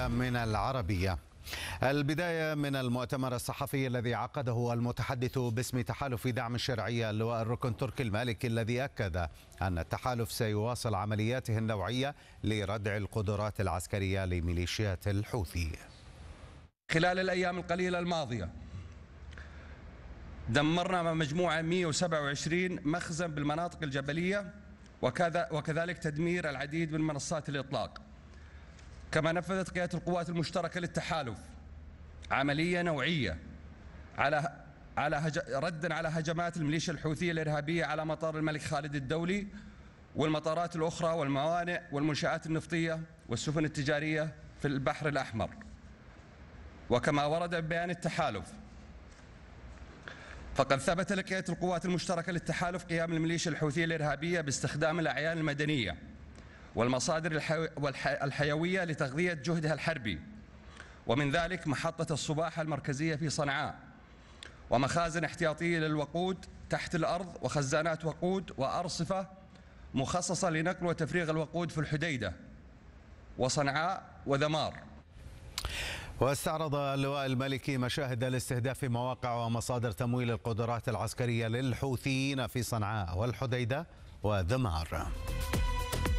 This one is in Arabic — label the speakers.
Speaker 1: البداية من العربية. البداية من المؤتمر الصحفي الذي عقده المتحدث باسم تحالف دعم الشرعية اللواء الركن تركي المالكي، الذي أكد أن التحالف سيواصل عملياته النوعية لردع القدرات العسكرية لميليشيات الحوثي.
Speaker 2: خلال الأيام القليلة الماضية دمرنا مجموعة 127 مخزن بالمناطق الجبلية، وكذلك تدمير العديد من منصات الإطلاق. كما نفذت قيادة القوات المشتركة للتحالف عملية نوعية ردا على هجمات الميليشيا الحوثية الإرهابية على مطار الملك خالد الدولي والمطارات الأخرى والموانئ والمنشآت النفطية والسفن التجارية في البحر الأحمر. وكما ورد ببيان التحالف، فقد ثبت لقيادة القوات المشتركة للتحالف قيام الميليشيا الحوثية الإرهابية باستخدام الأعيان المدنية والمصادر الحيوية لتغذية جهدها الحربي، ومن ذلك محطة الصباح المركزية في صنعاء، ومخازن احتياطية للوقود تحت الأرض، وخزانات وقود وأرصفة مخصصة لنقل وتفريغ الوقود في الحديدة وصنعاء وذمار.
Speaker 1: واستعرض اللواء المالكي مشاهد الاستهداف مواقع ومصادر تمويل القدرات العسكرية للحوثيين في صنعاء والحديدة وذمار.